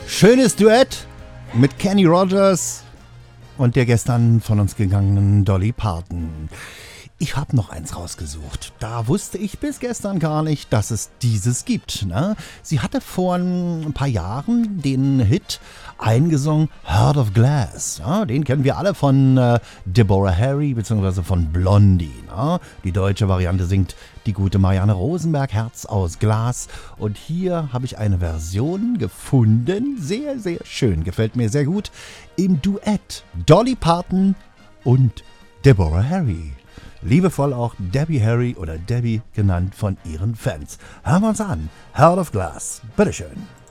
Schönes Duett mit Kenny Rogers und der gestern von uns gegangenen Dolly Parton. Ich habe noch eins rausgesucht. Da wusste ich bis gestern gar nicht, dass es dieses gibt. Ne? Sie hatte vor ein paar Jahren den Hit eingesungen, Heart of Glass. Ja, den kennen wir alle von Deborah Harry bzw. von Blondie. Ne? Die deutsche Variante singt die gute Marianne Rosenberg, Herz aus Glas. Und hier habe ich eine Version gefunden, sehr, sehr schön, gefällt mir sehr gut, im Duett Dolly Parton und Deborah Harry. Liebevoll auch Debbie Harry oder Debbie genannt von ihren Fans. Hören wir uns an. Heart of Glass. Bitteschön.